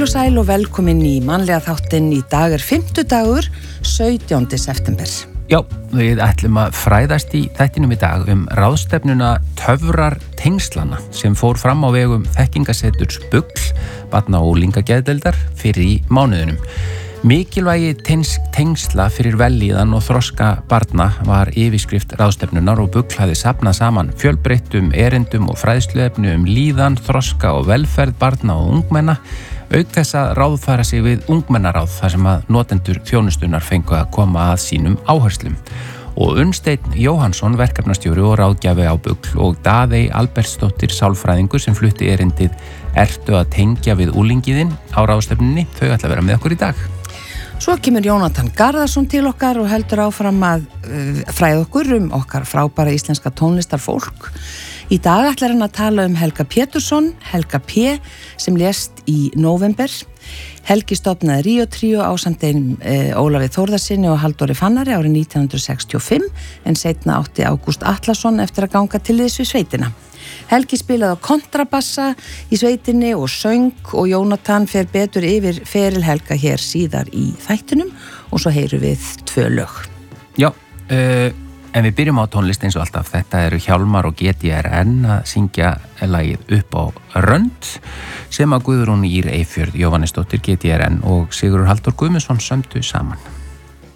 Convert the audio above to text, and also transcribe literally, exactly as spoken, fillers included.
Heil og sæl og velkomin í mannlega þáttinn. Í dag er fimmtudagur, sautjándi september. Já, við ætlum að fræðast í þættinum í dag um ráðstefnuna Töfrar tengslana sem fór fram á vegum þekkingaseturs Bugl, barna- og unglingageðdeildar fyrir í mánuðinum. Mikilvægi tengs, tengsla fyrir vellíðan og þroska barna var yfirskrift ráðstefnunar og Bugl hafði safnað saman fjölbreyttum erindum og fræðsluefni um líðan, þroska og velferð barna og ungmenna, auk þess að ráðfæra sig við ungmennaráð þar sem að notendur þjónustunar fengu að koma að sínum áherslum. Og Unnsteinn Jóhannsson, verkefnastjóri og ráðgjafi á Bugl, og Daðey Albertsdóttir, sálfræðingur sem flutti erindið Ertu að tengja við úlingiðinn á ráðstefnunni, þau ætla að vera með okkur í dag. Svo kemur Jónatan Garðarsson til okkar og heldur áfram að uh, fræða okkur um okkar frábæra íslenska tónlistarfólk. Í dag ætlar hann að tala um Helga Pétursson, Helga P, sem lést í nóvember. Helgi stofnaði Ríó Tríó ásamt einum uh, Ólafi Þórðarsyni og Halldóri Fannari árið nítján hundruð sextíu og fimm, en seinna átti Ágúst Atlason eftir að ganga til liðs við sveitina. Helgi spilaði á kontrabassa í sveitinni og söng, og Jónatan fer betur yfir feril Helga hér síðar í þættinum, og svo heyrum við tvö lög. Já, uh, en við byrjum á tónlist eins og alltaf. Þetta eru Hjálmar og G D R N að syngja lagið Upp á Rönd sem að Guðrún Ýr Eyfjörð Jóhannesdóttir G D R N og Sigurður Halldór Guðmundsson sömdu saman.